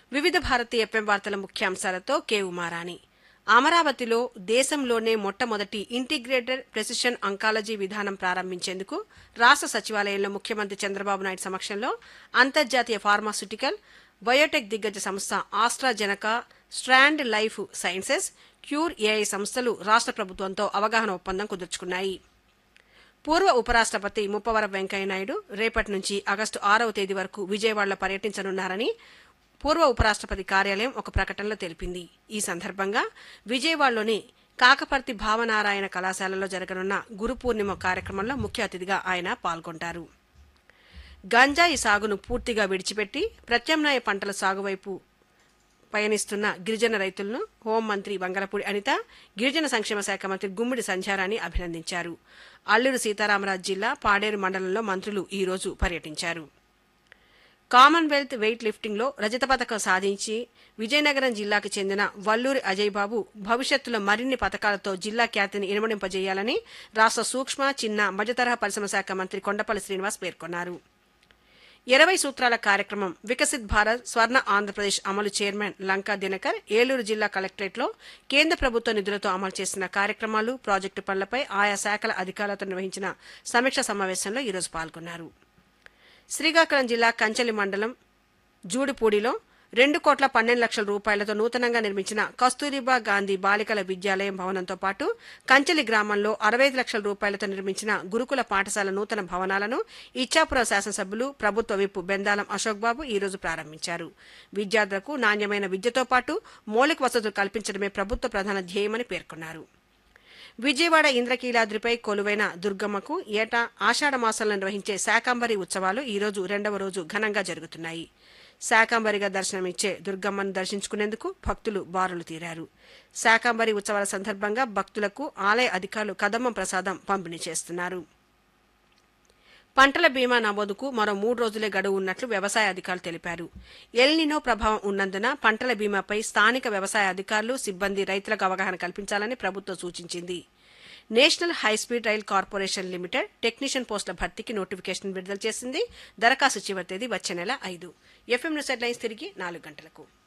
వివిధ భారతి ఎఫ్ఎం వార్తల ముఖ్యాంశాలతో కె ఉమారాణి. అమరావతిలో దేశంలోనే మొట్టమొదటి ఇంటిగ్రేటెడ్ ప్రెసిషన్ అంకాలజీ విధానం ప్రారంభించేందుకు రాష్ట్ర సచివాలయంలో ముఖ్యమంత్రి చంద్రబాబు నాయుడు సమక్షంలో అంతర్జాతీయ ఫార్మాస్యూటికల్, బయోటెక్ దిగ్గజ సంస్థ ఆస్ట్రాజెనకా, strand life sciences, cure AI సంస్థలు రాష్ట్ర ప్రభుత్వంతో అవగాహన ఒప్పందం కుదుర్చుకున్నాయి. పూర్వ ఉపరాష్ట్రపతి ముప్పవరపు వెంకయ్యనాయుడు రేపటి నుంచి ఆగస్టు 6వ తేదీ వరకు విజయవాడలో పర్యటించనున్నారని పూర్వ ఉపరాష్ట్రపతి కార్యాలయం ఒక ప్రకటనలో తెలిపింది. ఈ సందర్భంగా విజయవాడలోని కాకపర్తి భావనారాయణ కళాశాలలో జరగనున్న గురు పూర్ణిమ కార్యక్రమంలో ముఖ్య అతిథిగా ఆయన పాల్గొంటారు. గంజాయి సాగును పూర్తిగా విడిచిపెట్టి ప్రత్యామ్నాయ పంటల సాగు వైపు పయనిస్తున్న గిరిజన రైతులను హోంమంత్రి వంగలపూడి అనిత, గిరిజన సంక్షేమ శాఖ మంత్రి గుమ్మిడి సంధ్యారాణి అభినందించారు. అల్లూరు సీతారామరాజు జిల్లా పాడేరు మండలంలో మంత్రులు ఈ రోజు పర్యటించారు. కామన్వెల్త్ వెయిట్ లిఫ్టింగ్లో రజత పథకం సాధించి విజయనగరం జిల్లాకు చెందిన వల్లూరి అజయ్ బాబు భవిష్యత్తులో మరిన్ని పథకాలతో జిల్లా ఖ్యాతిని ఇనుమడింపజేయాలని రాష్ట్ర సూక్ష్మ, చిన్న, మధ్యతరహా పరిశ్రమ శాఖ మంత్రి కొండపల్లి శ్రీనివాస్ పేర్కొన్నారు. 20 సూత్రాల కార్యక్రమం వికసిత్ భారత్ స్వర్ణ ఆంధ్రప్రదేశ్ అమలు చైర్మన్ లంకా దినకర్ ఏలూరు జిల్లా కలెక్టరేట్లో కేంద్ర ప్రభుత్వ నిధులతో అమలు చేసిన కార్యక్రమాలు, ప్రాజెక్టు పనులపై ఆయా శాఖల అధికారులతో నిర్వహించిన సమీక్ష సమావేశంలో ఈరోజు పాల్గొన్నారు. శ్రీకాకుళం జిల్లా కంచెలి మండలం జూడిపూడిలో 2,12,00,000 రూపాయలతో నూతనంగా నిర్మించిన కస్తూరిబా గాంధీ బాలికల విద్యాలయం భవనంతో పాటు కంచెలి గ్రామంలో 65 లక్షల రూపాయలతో నిర్మించిన గురుకుల పాఠశాల నూతన భవనాలను ఇచ్చాపురం శాసనసభ్యులు, ప్రభుత్వ విప్ బెందాలం అశోక్ బాబు ఈ రోజు ప్రారంభించారు. విద్యార్థులకు నాణ్యమైన విద్యతో పాటు మౌలిక వసతులు కల్పించడమే ప్రభుత్వ ప్రధాన ధ్యేయమని పేర్కొన్నారు. విజయవాడ ఇంద్రకీలాద్రిపై కొలువైన దుర్గమ్మకు ఏటా ఆషాఢ మాసంలో నిర్వహించే శాకంబరి ఉత్సవాలు ఈ రోజు 2వ రోజు ఘనంగా జరుగుతున్నాయి. శాకంబరిగా దర్శనమిచ్చే దుర్గమ్మను దర్శించుకునేందుకు భక్తులు బారులు తీరారు. శాకంబరి ఉత్సవాల సందర్భంగా భక్తులకు ఆలయ అధికారులు కదమ్మం ప్రసాదం పంపిణీ చేస్తున్నారు. పంటల బీమా నమోదుకు మరో 3 రోజులే గడువు ఉన్నట్లు వ్యవసాయ అధికారులు తెలిపారు. ఎల్నినో ప్రభావం ఉన్నందున పంటల బీమాపై స్థానిక వ్యవసాయ అధికారులు, సిబ్బంది రైతులకు అవగాహన కల్పించాలని ప్రభుత్వం సూచించింది. National high speed rail corporation limited technician పోస్టుల భర్తీకి నోటిఫికేషన్ విడుదల చేసింది. దరఖాస్తు చివరి తేదీ వచ్చే నెల 5. ఎఫ్ఎం న్యూస్ హెడ్లైన్స్ తిరిగి 4 గంటలకు.